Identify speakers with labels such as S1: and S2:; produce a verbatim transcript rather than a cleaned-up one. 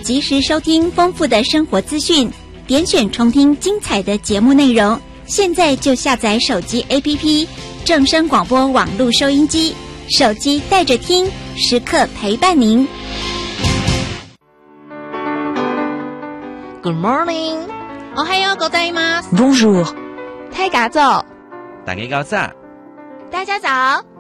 S1: 及时收听丰富的生活资讯，点选重听精彩的节目内容。现在就下载手机 A P P 正声广播网络收音机，手机带着听，时刻陪伴您。
S2: Good morning，
S3: おはようございます。
S2: Bonjour，
S3: 太嘎早，
S4: 大家早，
S3: 大家早。